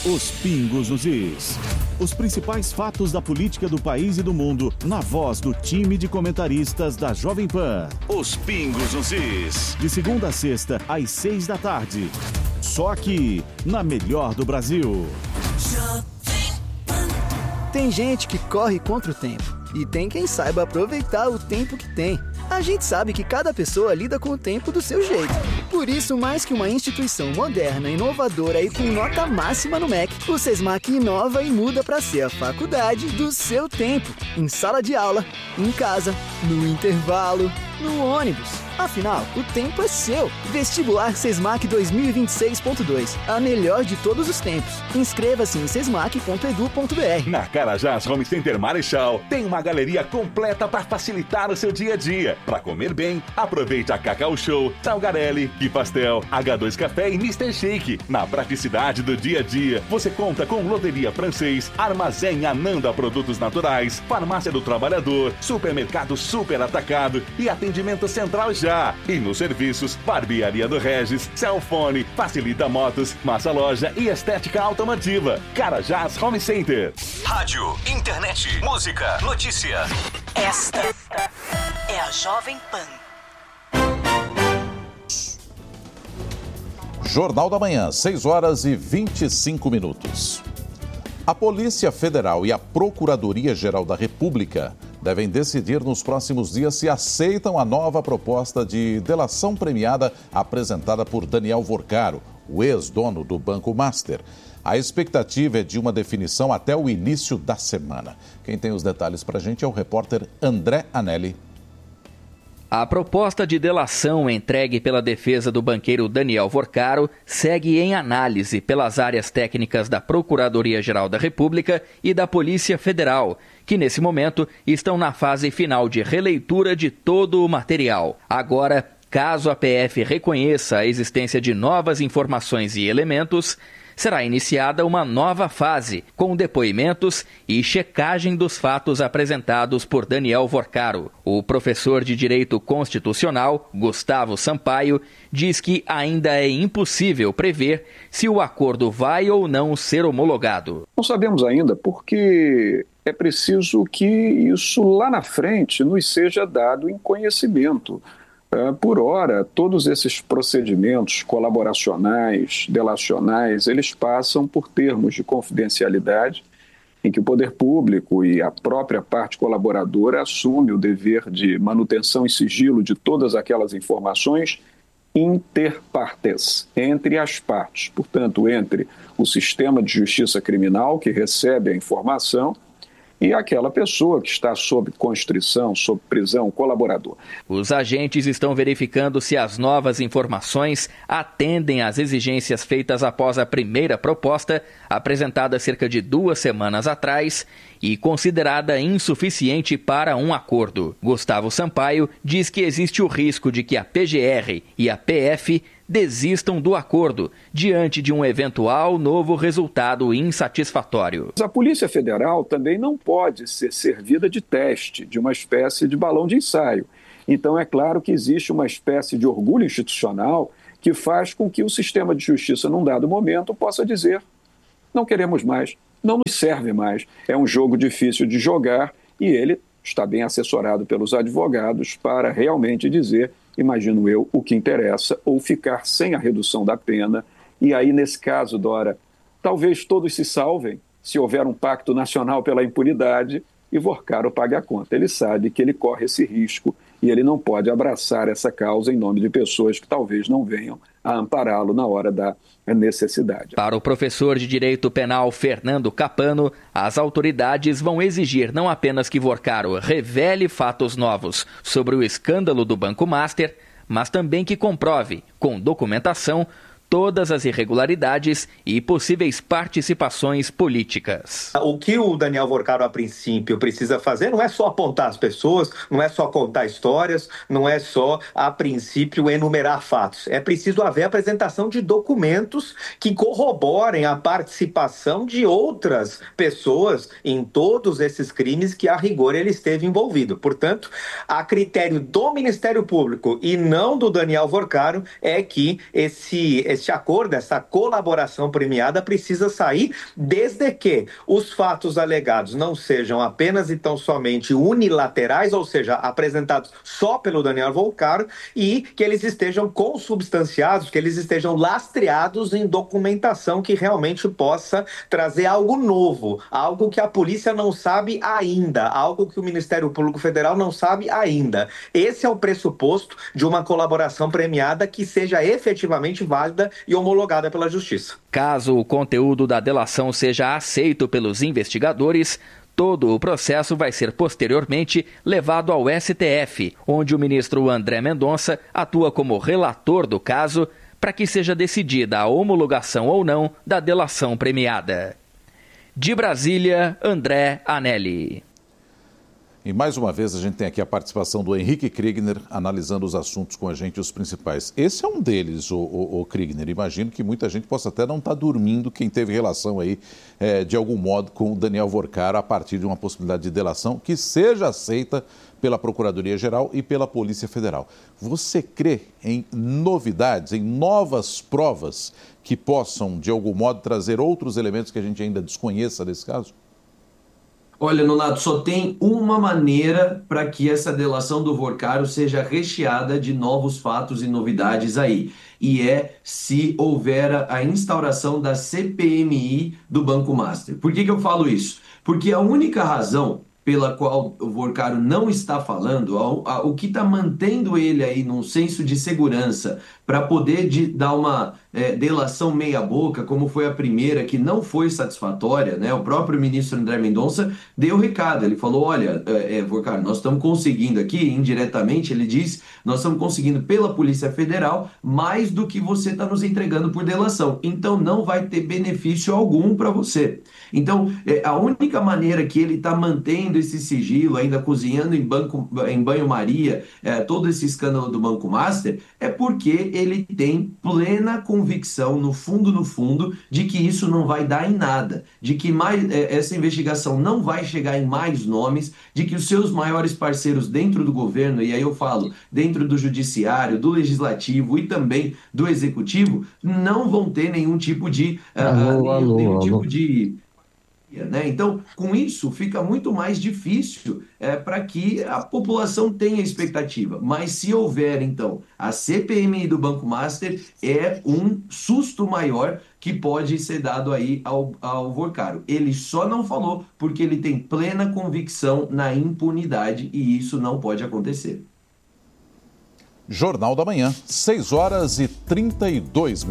Os pingos nos is. Os principais fatos da política do país e do mundo, na voz do time de comentaristas da Jovem Pan. Os pingos nos is. De segunda a sexta, às 6 da tarde. Só aqui, na melhor do Brasil. Tem gente que corre contra o tempo. E tem quem saiba aproveitar o tempo que tem. A gente sabe que cada pessoa lida com o tempo do seu jeito. Por isso, mais que uma instituição moderna, inovadora e com nota máxima no MEC, o SESMAC inova e muda para ser a faculdade do seu tempo. Em sala de aula, em casa, no intervalo, no ônibus. Afinal, o tempo é seu. Vestibular SESMAC 2026.2. A melhor de todos os tempos. Inscreva-se em sesmac.edu.br. Na Carajás Home Center Marechal, tem uma galeria completa para facilitar o seu dia a dia. Para comer bem, aproveite a Cacau Show, Salgarelli, Que Pastel, H2 Café e Mr. Shake. Na praticidade do dia a dia, você conta com Loteria Francês, Armazém Ananda Produtos Naturais, Farmácia do Trabalhador, Supermercado Super Atacado e Atendimento Central Já. E nos serviços, Barbearia do Regis, Cellfone, Facilita Motos, Massa Loja e Estética Automotiva. Carajás Home Center. Rádio, internet, música, notícia. Esta é a Jovem Pan. Jornal da Manhã, 6 horas e 25 minutos. A Polícia Federal e a Procuradoria-Geral da República devem decidir nos próximos dias se aceitam a nova proposta de delação premiada apresentada por Daniel Vorcaro, o ex-dono do Banco Master. A expectativa é de uma definição até o início da semana. Quem tem os detalhes para a gente é o repórter André Anelli. A proposta de delação entregue pela defesa do banqueiro Daniel Vorcaro segue em análise pelas áreas técnicas da Procuradoria-Geral da República e da Polícia Federal, que nesse momento estão na fase final de releitura de todo o material. Agora, caso a PF reconheça a existência de novas informações e elementos, será iniciada uma nova fase, com depoimentos e checagem dos fatos apresentados por Daniel Vorcaro. O professor de Direito Constitucional, Gustavo Sampaio, diz que ainda é impossível prever se o acordo vai ou não ser homologado. Não sabemos ainda porque é preciso que isso lá na frente nos seja dado em conhecimento. Por hora, todos esses procedimentos colaboracionais, delacionais, eles passam por termos de confidencialidade em que o poder público e a própria parte colaboradora assume o dever de manutenção e sigilo de todas aquelas informações inter partes, entre as partes. Portanto, entre o sistema de justiça criminal que recebe a informação e aquela pessoa que está sob constrição, sob prisão, colaborador. Os agentes estão verificando se as novas informações atendem às exigências feitas após a primeira proposta, apresentada cerca de 2 semanas atrás, e considerada insuficiente para um acordo. Gustavo Sampaio diz que existe o risco de que a PGR e a PF desistam do acordo diante de um eventual novo resultado insatisfatório. A Polícia Federal também não pode ser servida de teste, de uma espécie de balão de ensaio. Então é claro que existe uma espécie de orgulho institucional que faz com que o sistema de justiça, num dado momento, possa dizer: não queremos mais, não nos serve mais. É um jogo difícil de jogar e ele está bem assessorado pelos advogados para realmente dizer, imagino eu, o que interessa, ou ficar sem a redução da pena. E aí, nesse caso, Dora, talvez todos se salvem se houver um pacto nacional pela impunidade e Vorcaro pague a conta. Ele sabe que ele corre esse risco e ele não pode abraçar essa causa em nome de pessoas que talvez não venham a ampará-lo na hora da necessidade. Para o professor de Direito Penal Fernando Capano, as autoridades vão exigir não apenas que Vorcaro revele fatos novos sobre o escândalo do Banco Master, mas também que comprove, com documentação, todas as irregularidades e possíveis participações políticas. O que o Daniel Vorcaro, a princípio, precisa fazer não é só apontar as pessoas, não é só contar histórias, não é só, a princípio, enumerar fatos. É preciso haver apresentação de documentos que corroborem a participação de outras pessoas em todos esses crimes que, a rigor, ele esteve envolvido. Portanto, a critério do Ministério Público e não do Daniel Vorcaro é que esse esse acordo, essa colaboração premiada precisa sair desde que os fatos alegados não sejam apenas e tão somente unilaterais, ou seja, apresentados só pelo Daniel Volcaro, e que eles estejam consubstanciados, que eles estejam lastreados em documentação que realmente possa trazer algo novo, algo que a polícia não sabe ainda, algo que o Ministério Público Federal não sabe ainda. Esse é o pressuposto de uma colaboração premiada que seja efetivamente válida e homologada pela Justiça. Caso o conteúdo da delação seja aceito pelos investigadores, todo o processo vai ser posteriormente levado ao STF, onde o ministro André Mendonça atua como relator do caso para que seja decidida a homologação ou não da delação premiada. De Brasília, André Anelli. E mais uma vez a gente tem aqui a participação do Henrique Kriegner analisando os assuntos com a gente, os principais. Esse é um deles, o Kriegner. Imagino que muita gente possa até não estar dormindo, quem teve relação aí de algum modo com o Daniel Vorcaro a partir de uma possibilidade de delação que seja aceita pela Procuradoria-Geral e pela Polícia Federal. Você crê em novidades, em novas provas que possam, de algum modo, trazer outros elementos que a gente ainda desconheça nesse caso? Olha, Nonato, só tem uma maneira para que essa delação do Vorcaro seja recheada de novos fatos e novidades aí. E é se houver a instauração da CPMI do Banco Master. Por que eu falo isso? Porque a única razão pela qual o Vorcaro não está falando, o que está mantendo ele aí num senso de segurança para poder dar uma delação meia boca, como foi a primeira, que não foi satisfatória, né? O próprio ministro André Mendonça deu o recado, ele falou, olha, Vorcaro, nós estamos conseguindo aqui, indiretamente, ele diz, nós estamos conseguindo pela Polícia Federal mais do que você está nos entregando por delação, então não vai ter benefício algum para você. Então, a única maneira que ele está mantendo esse sigilo, ainda cozinhando em banho-maria, todo esse escândalo do Banco Master, é porque ele tem plena convicção, no fundo, de que isso não vai dar em nada, de que essa investigação não vai chegar em mais nomes, de que os seus maiores parceiros dentro do governo, e aí eu falo, dentro do judiciário, do legislativo e também do executivo, não vão ter nenhum tipo de... Né? Então, com isso, fica muito mais difícil para que a população tenha expectativa. Mas se houver, então, a CPMI do Banco Master, é um susto maior que pode ser dado aí ao Vorcaro. Ele só não falou porque ele tem plena convicção na impunidade e isso não pode acontecer. Jornal da Manhã, 6h32.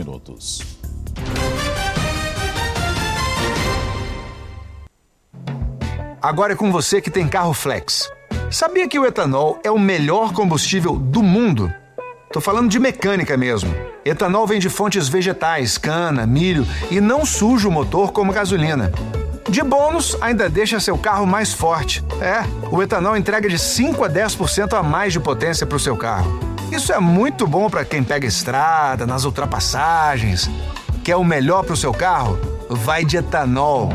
Agora é com você que tem carro flex. Sabia que o etanol é o melhor combustível do mundo? Tô falando de mecânica mesmo. Etanol vem de fontes vegetais, cana, milho e não suja o motor como gasolina. De bônus, ainda deixa seu carro mais forte. O etanol entrega de 5 a 10% a mais de potência para o seu carro. Isso é muito bom para quem pega estrada, nas ultrapassagens. Quer o melhor para o seu carro? Vai de etanol.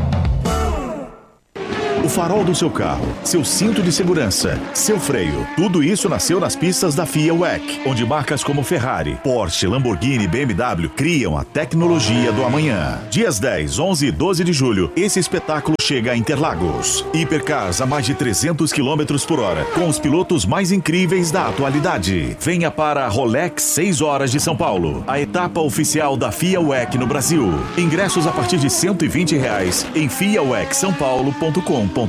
O farol do seu carro, seu cinto de segurança, seu freio, tudo isso nasceu nas pistas da FIA WEC, onde marcas como Ferrari, Porsche, Lamborghini e BMW criam a tecnologia do amanhã. Dias 10, 11 e 12 de julho, esse espetáculo chega a Interlagos. Hipercars a mais de 300 km por hora, com os pilotos mais incríveis da atualidade. Venha para a Rolex 6 horas de São Paulo, a etapa oficial da FIA WEC no Brasil. Ingressos a partir de R$120 em fiawecsaopaulo.com.br.